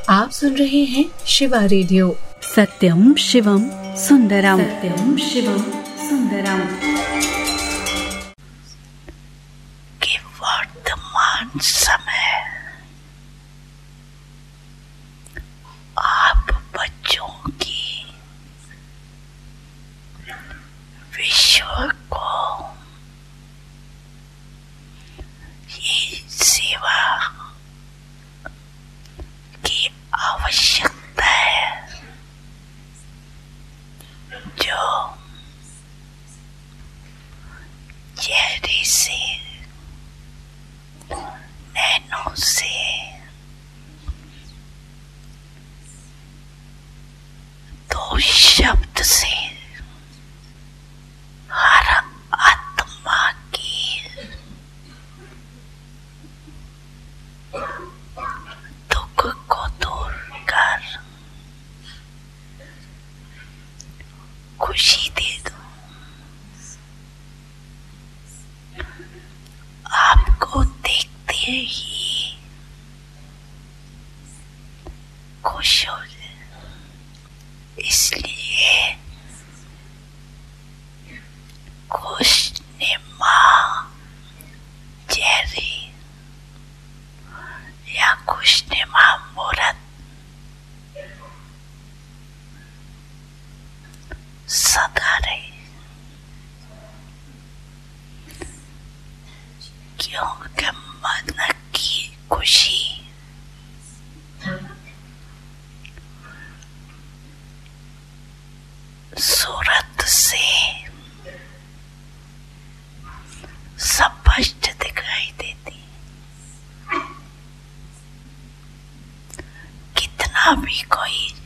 आप सुन रहे हैं शिवा रेडियो। सत्यम शिवम सुंदरम, सत्यम शिवम सुंदरम। कि वर्तमान समय आप बच्चों की विश्व को ये सेवा की आवश्यकता है जो चेहरे से, नैनों से, दो शब्द से हर आत्मा की दुख को दूर कर खुशी दे दो। आपको देखते ही खुश हो जाए, इसलिए खुशनुमा चेहरे या खुशनुमा मूरत सदा रहे, क्योंकि मन की खुशी सूरत से स्पष्ट दिखाई देती। कितना भी कोई